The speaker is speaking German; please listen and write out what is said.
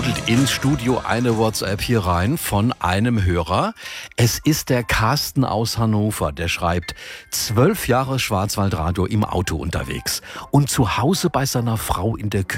trudelt ins Studio eine WhatsApp hier rein von einem Hörer. Es ist der Carsten aus Hannover, der schreibt: 12 Jahre Schwarzwaldradio im Auto unterwegs und zu Hause bei seiner Frau in der Küche.